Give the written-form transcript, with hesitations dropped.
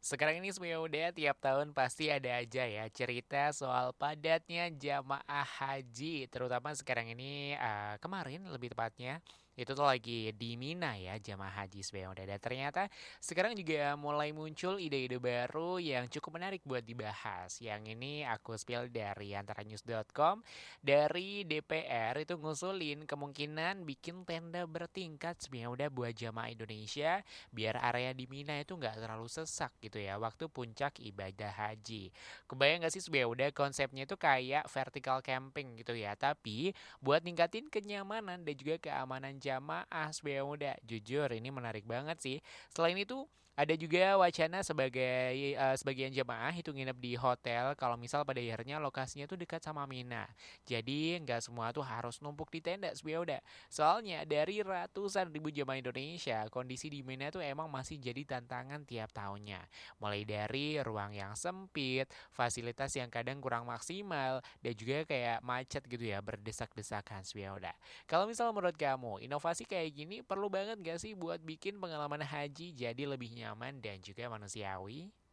Sekarang ini sebenarnya udah tiap tahun pasti ada aja ya cerita soal padatnya jamaah haji, terutama sekarang ini kemarin lebih tepatnya itu tuh lagi di Mina ya jamaah haji sebenarnya udah ada. Ternyata sekarang juga mulai muncul ide-ide baru yang cukup menarik buat dibahas. Yang ini aku spill dari antaranews.com, dari DPR itu ngusulin kemungkinan bikin tenda bertingkat sebenarnya udah buat jamaah Indonesia biar area di Mina itu nggak terlalu sesak gitu ya waktu puncak ibadah haji. Kebayang nggak sih sebenarnya udah konsepnya itu kayak vertical camping gitu ya, tapi buat ningkatin kenyamanan dan juga keamanan jamaah sebenarnya udah. Jujur ini menarik banget sih. Selain itu ada juga wacana sebagian jamaah itu nginep di hotel kalau misal pada akhirnya lokasinya tuh dekat sama Mina. Jadi nggak semua tuh harus numpuk di tenda sebenarnya udah. Soalnya dari ratusan ribu jemaah Indonesia, kondisi di Mina tuh emang masih jadi tantangan tiap tahunnya. Mulai dari ruang yang sempit, fasilitas yang kadang kurang maksimal, dan juga kayak macet gitu ya, berdesak-desakan sebenarnya udah. Kalau misal menurut kamu, inovasi kayak gini perlu banget gak sih buat bikin pengalaman haji jadi lebih nyaman dan juga manusiawi?